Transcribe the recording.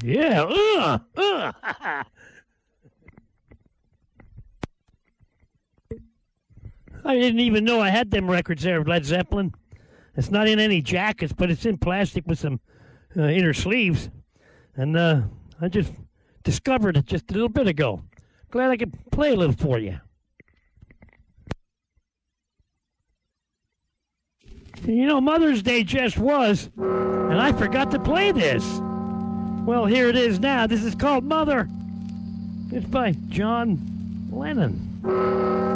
Yeah. I didn't even know I had them records there, Led Zeppelin. It's not in any jackets, but it's in plastic with some inner sleeves. And I just discovered it just a little bit ago. Glad I could play a little for you. You know, Mother's Day just was, and I forgot to play this. Well, here it is now. This is called Mother. It's by John Lennon.